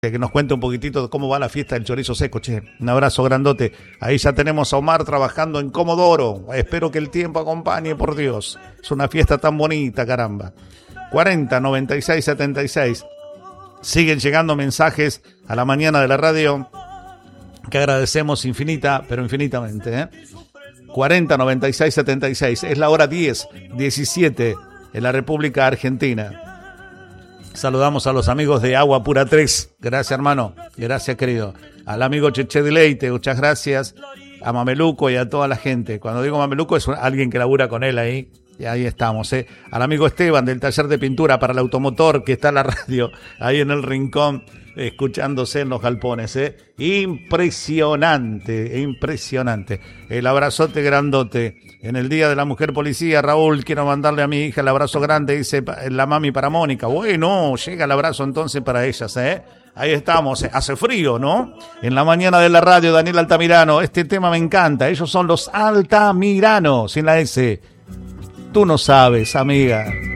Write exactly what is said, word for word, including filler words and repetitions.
que nos cuente un poquitito de cómo va la fiesta del chorizo seco, che. Un abrazo grandote. Ahí ya tenemos a Omar trabajando en Comodoro. Espero que el tiempo acompañe, por Dios. Es una fiesta tan bonita, caramba. cuarenta, noventa y seis, setenta y seis. Siguen llegando mensajes a la mañana de la radio que agradecemos infinita, pero infinitamente, ¿eh? cuarenta, noventa y seis, setenta y seis. Es la hora diez, diecisiete en la República Argentina. Saludamos a los amigos de Agua Pura tres. Gracias, hermano. Gracias, querido. Al amigo Cheche de Leite, muchas gracias. A Mameluco y a toda la gente. Cuando digo Mameluco es alguien que labura con él ahí. Y ahí estamos, ¿eh? Al amigo Esteban del taller de pintura para el automotor que está en la radio, ahí en el rincón, escuchándose en los galpones, ¿eh? Impresionante, impresionante. El abrazote grandote. En el Día de la Mujer Policía, Raúl, quiero mandarle a mi hija el abrazo grande, dice la mami para Mónica. Bueno, llega el abrazo entonces para ellas, ¿eh? Ahí estamos, hace frío, ¿no? En la mañana de la radio, Daniel Altamirano, este tema me encanta. Ellos son los Altamirano, sin la S. Tú no sabes, amiga.